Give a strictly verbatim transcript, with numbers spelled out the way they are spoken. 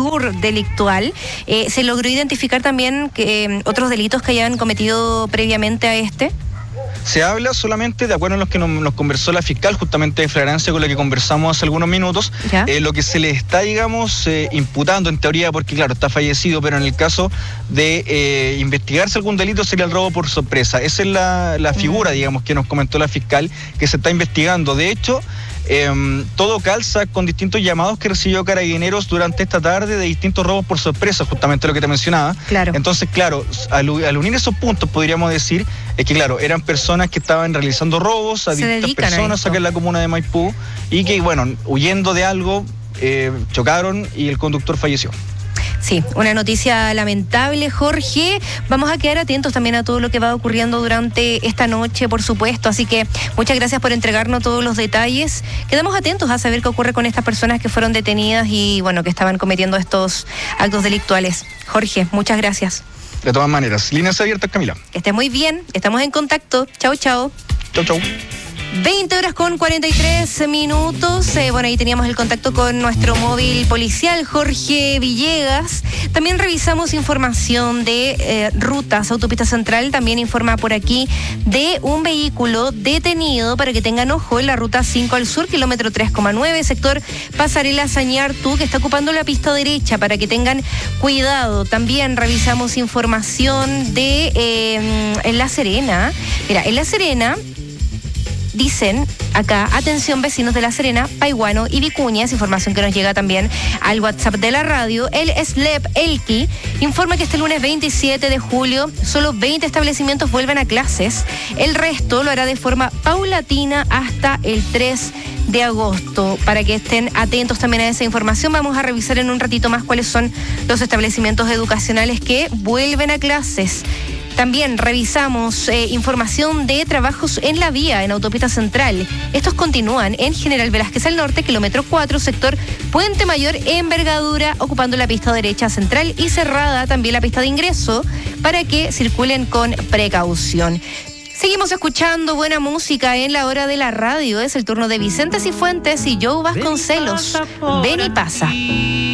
tour delictual. Eh, ¿Se logró identificar también que, eh, otros delitos que hayan cometido previamente a este? Se habla solamente, de acuerdo a lo que nos, nos conversó la fiscal, justamente de flagrancia con la que conversamos hace algunos minutos, eh, lo que se le está, digamos, eh, imputando en teoría, porque claro, está fallecido, pero en el caso de eh, investigarse algún delito sería el robo por sorpresa. Esa es la, la figura, digamos, que nos comentó la fiscal, que se está investigando. De hecho, Eh, todo calza con distintos llamados que recibió Carabineros durante esta tarde de distintos robos por sorpresa, justamente lo que te mencionaba. Claro. Entonces, claro, al, al unir esos puntos, podríamos decir es que, claro, eran personas que estaban realizando robos a Se distintas personas a acá en la comuna de Maipú y que, bueno, huyendo de algo, eh, chocaron y el conductor falleció. Sí, una noticia lamentable, Jorge. Vamos a quedar atentos también a todo lo que va ocurriendo durante esta noche, por supuesto. Así que muchas gracias por entregarnos todos los detalles. Quedamos atentos a saber qué ocurre con estas personas que fueron detenidas y, bueno, que estaban cometiendo estos actos delictuales. Jorge, muchas gracias. De todas maneras, líneas abiertas, Camila. Que esté muy bien. Estamos en contacto. Chau, chau. Chau, chau. veinte horas con cuarenta y tres minutos. Eh, bueno, ahí teníamos el contacto con nuestro móvil policial, Jorge Villegas. También revisamos información de eh, rutas. Autopista Central también informa por aquí de un vehículo detenido, para que tengan ojo, en la ruta cinco al sur, kilómetro tres coma nueve, sector Pasarela Sañartu, que está ocupando la pista derecha, para que tengan cuidado. También revisamos información de eh, en La Serena. Mira, en La Serena dicen acá, atención vecinos de La Serena, Paiguano y Vicuña, es información que nos llega también al WhatsApp de la radio. El SLEP Elqui informa que este lunes veintisiete de julio solo veinte establecimientos vuelven a clases. El resto lo hará de forma paulatina hasta el tres de agosto. Para que estén atentos también a esa información, vamos a revisar en un ratito más cuáles son los establecimientos educacionales que vuelven a clases. También revisamos eh, información de trabajos en la vía, en Autopista Central. Estos continúan en General Velázquez al norte, kilómetro cuatro, sector Puente Mayor, envergadura, ocupando la pista derecha central y cerrada también la pista de ingreso, para que circulen con precaución. Seguimos escuchando buena música en la hora de la radio. Es el turno de Vicente Cifuentes y Joe Vasconcelos. Ven y pasa.